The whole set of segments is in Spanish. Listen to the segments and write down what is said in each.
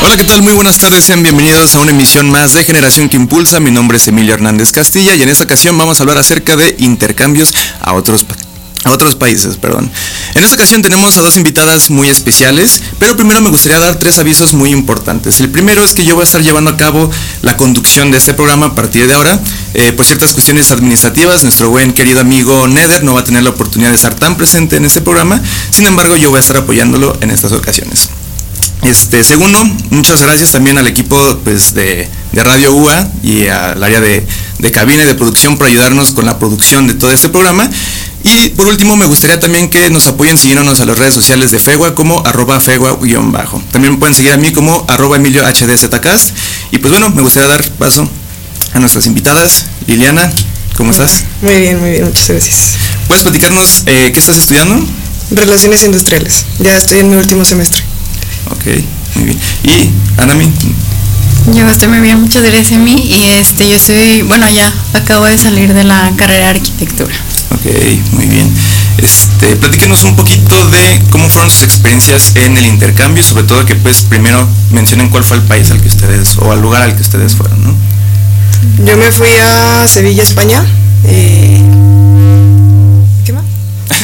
Hola, ¿qué tal? Muy buenas tardes, sean bienvenidos a una emisión más de Generación que Impulsa. Mi nombre es Emilio Hernández Castilla y en esta ocasión vamos a hablar acerca de intercambios a otros países. En esta ocasión tenemos a dos invitadas muy especiales, pero primero me gustaría dar 3 avisos muy importantes. El primero es que yo voy a estar llevando a cabo la conducción de este programa a partir de ahora. Por ciertas cuestiones administrativas, nuestro buen querido amigo Neder no va a tener la oportunidad de estar tan presente en este programa. Sin embargo, yo voy a estar apoyándolo en estas ocasiones. Segundo, muchas gracias también al equipo de Radio UA y al área de cabina y de producción por ayudarnos con la producción de todo este programa. Y por último, me gustaría también que nos apoyen siguiéndonos a las redes sociales de FEGUA como @FEGUA_. También me pueden seguir a mí como @EmilioHDZcast. Y pues bueno, me gustaría dar paso a nuestras invitadas. Liliana, ¿cómo estás? Muy bien, muchas gracias. ¿Puedes platicarnos qué estás estudiando? Relaciones industriales, ya estoy en mi último semestre. Ok, muy bien. ¿Y Anami? Yo estoy muy bien, muchas gracias, Emi. Y yo soy, ya acabo de salir de la carrera de arquitectura. Ok, muy bien. Platíquenos un poquito de cómo fueron sus experiencias en el intercambio, sobre todo que pues primero mencionen cuál fue el país al que ustedes, o al lugar al que ustedes fueron, ¿no? Yo me fui a Sevilla, España. ¿Qué más?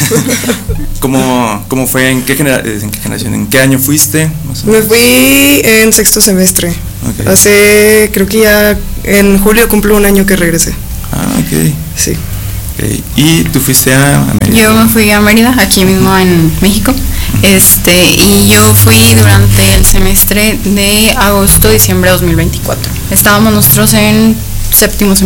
¿Cómo fue? ¿En qué generación? ¿En qué año fuiste? Me fui en sexto semestre. Okay. Creo que ya en julio cumplo un año que regresé. Ah, ok. Sí. Okay. ¿Y tú fuiste a Mérida? Yo me fui a Mérida, aquí mismo en México. Y yo fui durante el semestre de agosto-diciembre de 2024. Estábamos nosotros en séptimo semestre.